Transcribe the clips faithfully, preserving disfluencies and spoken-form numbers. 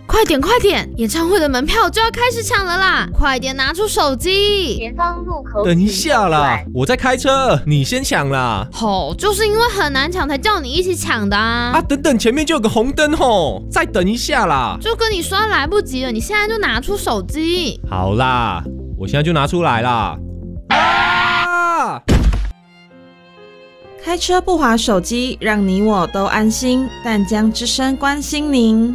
快点快点，演唱会的门票就要开始抢了啦！快点拿出手机。 前方入口。 等一下啦，我在开车，你先抢啦。 吼、哦，就是因为很难抢才叫你一起抢的啊！ 啊，等等，前面就有个红灯吼，再等一下啦。 就跟你说来不及了，你现在就拿出手机。 好啦，我现在就拿出来啦。啊！ 开车不滑手机，让你我都安心。淡江之声关心您。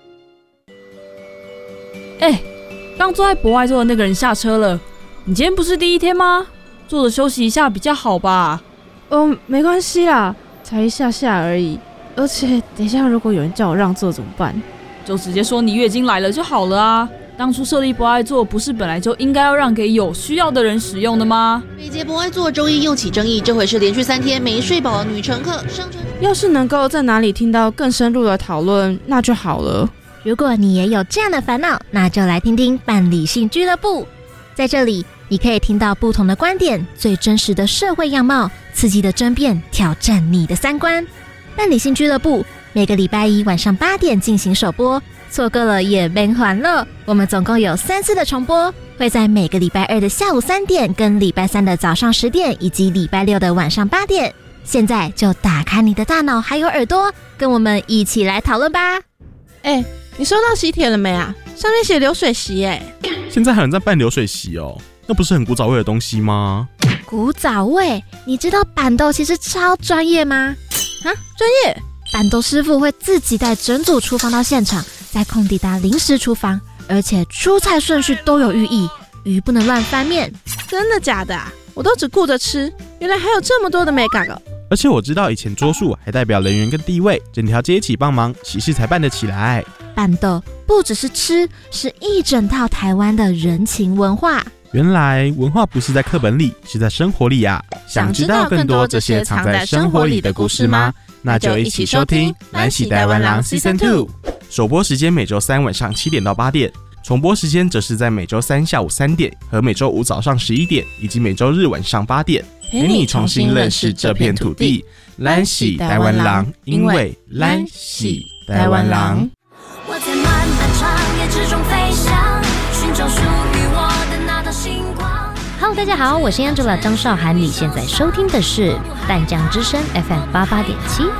哎、欸，刚坐在博爱座的那个人下车了。你今天不是第一天吗？坐着休息一下比较好吧？ 哦，没关系啦，才一下下而已。而且等一下如果有人叫我让座怎么办？ 就直接说你月经来了就好了啊。当初设立博爱座不是本来就应该要让给有需要的人使用的吗？ 每节博爱座周一又起争议，这回是连续三天没睡饱的女乘客上车。 要是能够在哪里听到更深入的讨论，那就好了。 如果你也有这样的烦恼，那就来听听伴理性俱乐部。在这里，你可以听到不同的观点，最真实的社会样貌，刺激的争辩，挑战你的三观。伴理性俱乐部每个礼拜一晚上八点进行首播，错过了也别还了。我们总共有三次的重播，会在每个礼拜二的下午三点、跟礼拜三的早上十点，以及礼拜六的晚上八点。现在就打开你的大脑还有耳朵，跟我们一起来讨论吧。 哎、欸，你收到喜帖了没啊？上面写流水席耶。 现在还有人在办流水席哦，那不是很古早味的东西吗？ 古早味？你知道板豆其实超专业吗？ 啊，专业？ 板豆师傅会自己带整组厨房到现场，在空地搭临时厨房，而且出菜顺序都有寓意，鱼不能乱翻面。 真的假的啊？我都只顾着吃，原来还有这么多的美感哦。 而且我知道以前桌数还代表人员跟地位，整条街一起帮忙，喜事才办得起来。 板豆不只是吃，是一整套台湾的人情文化。 原来文化不是在课本里，是在生活里啊！想知道更多这些藏在生活里的故事吗？那就一起收听《咱是台湾人 Season 二》。首播时间每周三晚上七点到八点，重播时间则是在每周三下午三点和每周五早上十一点，以及每周日晚上八点，陪你重新认识这片土地。咱是台湾人，因为咱是台湾人。 我在漫漫长夜之中飞翔，寻找属于我的那道星光。 Hello， 大家好，我是 Angela 张韶涵，你现在收听的是淡江之声 F M 八八点七。